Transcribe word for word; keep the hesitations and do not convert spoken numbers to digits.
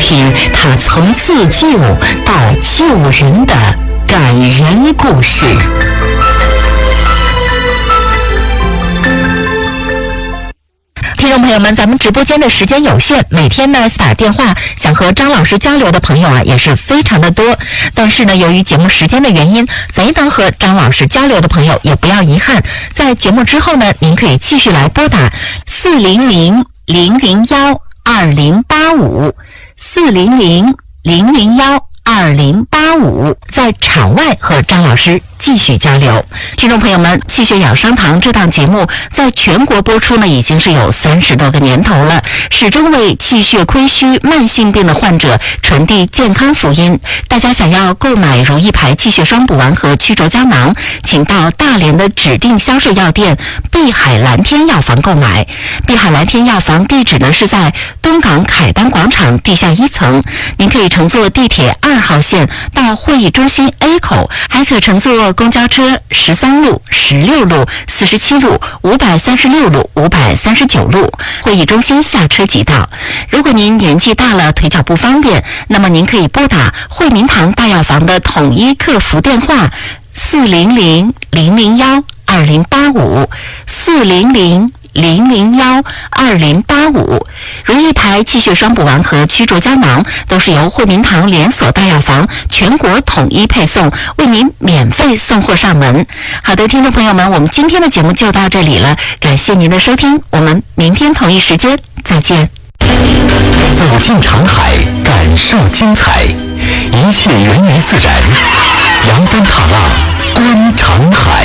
听他从自救到救人的感人故事。听众朋友们，咱们直播间的时间有限，每天呢打电话想和张老师交流的朋友啊也是非常的多，但是呢由于节目时间的原因，贼能和张老师交流的朋友也不要遗憾，在节目之后呢您可以继续来拨打四零零零零幺二零八五四零零零零幺二零八五，在场外和张老师继续交流。听众朋友们，气血养生堂这档节目在全国播出呢已经是有三十多个年头了，始终为气血亏虚慢性病的患者传递健康福音。大家想要购买如意牌气血双补丸和曲轴胶囊，请到大连的指定销售药店碧海蓝天药房购买。碧海蓝天药房地址呢是在东港凯丹广场地下一层，您可以乘坐地铁二号线到会议中心 A 口，还可乘坐公交车十三路、十六路、四十七路、五百三十六路、五百三十九路，会议中心下车即到。如果您年纪大了，腿脚不方便，那么您可以拨打惠民堂大药房的统一客服电话四零零零零幺二零八五四零零零零幺二零八五，如意牌气血双补丸和曲轴胶囊都是由惠民堂连锁大药房全国统一配送，为您免费送货上门。好的，听众朋友们，我们今天的节目就到这里了，感谢您的收听，我们明天同一时间再见。 走进长海，感受精彩，一切源于自然，扬帆踏浪，观长海。